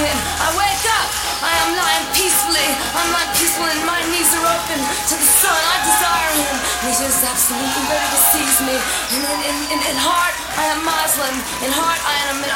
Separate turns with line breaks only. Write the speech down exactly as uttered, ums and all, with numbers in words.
when I wake up, I am lying peacefully. I'm lying peaceful and my knees are open to the sun. I desire him, and he's just absolutely ready to seize me. And in, in, in, in heart, I am Muslim. In heart, I am an